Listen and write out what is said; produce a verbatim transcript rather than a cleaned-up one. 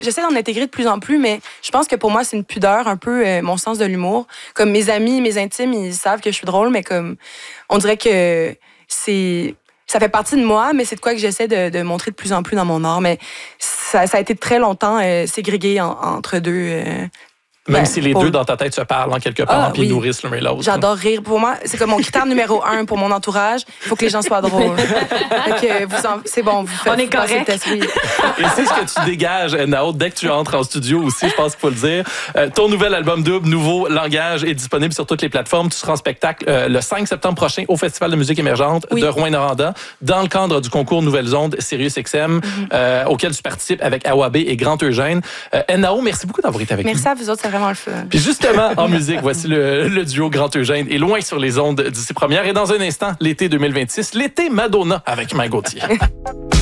J'essaie d'en intégrer de plus en plus, mais je pense que pour moi, c'est une pudeur, un peu euh, mon sens de l'humour. Comme mes amis, mes intimes, ils savent que je suis drôle, mais comme on dirait que c'est... Ça fait partie de moi, mais c'est de quoi que j'essaie de, de montrer de plus en plus dans mon art. Mais ça, ça a été très longtemps euh, ségrégué en, entre deux... Euh, Même ben, si les pour... deux dans ta tête se parlent en quelque part, ah, puis oui. nourrissent l'un et l'autre. J'adore rire. Pour moi, c'est comme mon critère numéro un pour mon entourage. Il faut que les gens soient drôles. que vous en... C'est bon, vous faites. On est correct. Test, oui. Et c'est ce que tu dégages, Nao, dès que tu entres en studio aussi, je pense qu'il faut le dire. Euh, ton nouvel album double, Nouveau Langage, est disponible sur toutes les plateformes. Tu seras en spectacle euh, le cinq septembre prochain au Festival de musique émergente oui. de Rouyn-Noranda, dans le cadre du concours Nouvelles Ondes Sirius X M, mm-hmm. euh, auquel tu participes avec Awabé et Grand Eugène. Euh, Nao, merci beaucoup d'avoir été avec merci nous. Merci à vous autres, c'est vraiment le fun. Puis justement, en musique, voici le, le duo Grand Eugène et loin sur les ondes d'ici première. Et dans un instant, l'été deux mille vingt-six, l'été Madonna avec Mike Gauthier.